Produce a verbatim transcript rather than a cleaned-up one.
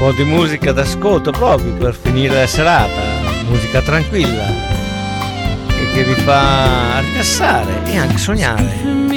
po' di musica d'ascolto proprio per finire la serata, musica tranquilla e che vi fa rilassare e anche sognare.